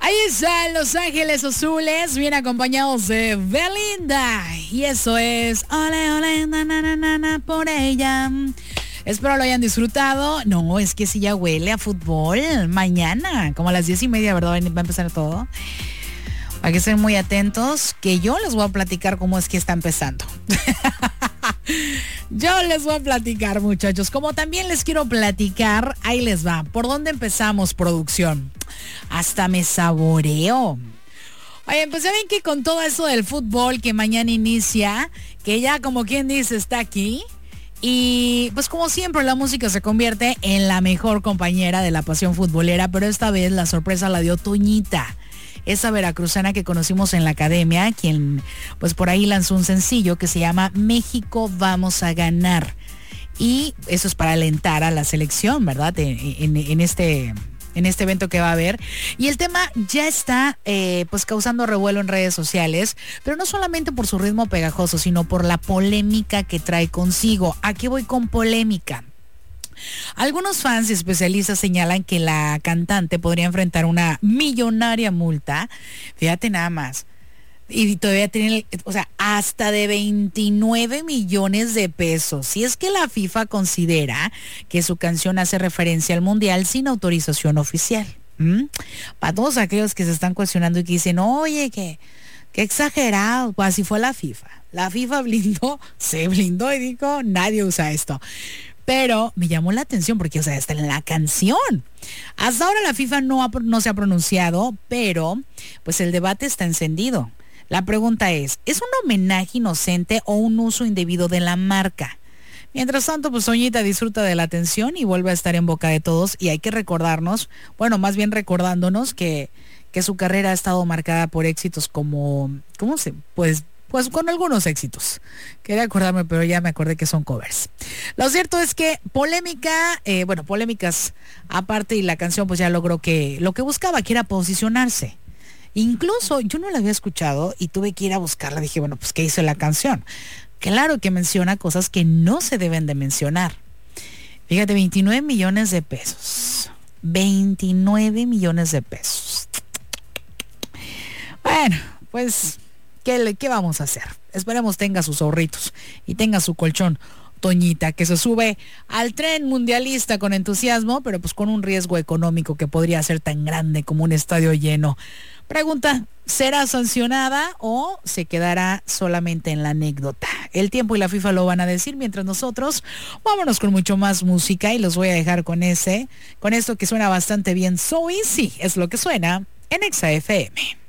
Ahí están Los Ángeles Azules, bien acompañados de Belinda. Y eso es ole, ole, na, na, na, na, na, por ella. Espero lo hayan disfrutado. No, es que sí ya huele a fútbol. Mañana, como a las 10:30, ¿verdad? Va a empezar todo. Hay que estén muy atentos, que yo les voy a platicar cómo es que está empezando. Yo les voy a platicar, muchachos. Como también les quiero platicar, ahí les va. ¿Por dónde empezamos, producción? Hasta me saboreo. Oye, pues ya ven que con todo eso del fútbol que mañana inicia, que ya como quien dice está aquí. Y pues como siempre la música se convierte en la mejor compañera de la pasión futbolera, pero esta vez la sorpresa la dio Toñita. Esa veracruzana que conocimos en la academia, quien pues por ahí lanzó un sencillo que se llama México Vamos a Ganar. Y eso es para alentar a la selección, ¿verdad? En este evento que va a haber. Y el tema ya está pues causando revuelo en redes sociales, pero no solamente por su ritmo pegajoso, sino por la polémica que trae consigo. ¿A qué voy con polémica? Algunos fans y especialistas señalan que la cantante podría enfrentar una millonaria multa, fíjate nada más, y todavía tiene, o sea, hasta de 29 millones de pesos, si es que la FIFA considera que su canción hace referencia al mundial sin autorización oficial. Para todos aquellos que se están cuestionando y que dicen, oye, qué exagerado, pues así fue la FIFA. La FIFA se blindó y dijo, nadie usa esto. Pero me llamó la atención porque, o sea, está en la canción. Hasta ahora la FIFA no se ha pronunciado, pero pues el debate está encendido. La pregunta es un homenaje inocente o un uso indebido de la marca? Mientras tanto, pues Toñita disfruta de la atención y vuelve a estar en boca de todos. Y hay que recordarnos, bueno, más bien recordándonos que su carrera ha estado marcada por éxitos como, pues con algunos éxitos. Quería acordarme, pero ya me acordé que son covers. Lo cierto es que polémicas aparte, y la canción pues ya logró que lo que buscaba, que era posicionarse. Incluso yo no la había escuchado y tuve que ir a buscarla. Dije, bueno, pues ¿qué hizo la canción? Claro que menciona cosas que no se deben de mencionar. Fíjate, 29 millones de pesos. 29 millones de pesos. Bueno, pues ¿qué vamos a hacer? Esperemos tenga sus ahorritos y tenga su colchón, Toñita, que se sube al tren mundialista con entusiasmo, pero pues con un riesgo económico que podría ser tan grande como un estadio lleno. Pregunta, ¿será sancionada o se quedará solamente en la anécdota? El tiempo y la FIFA lo van a decir, mientras nosotros vámonos con mucho más música y los voy a dejar con esto que suena bastante bien. So Easy es lo que suena en Exa FM.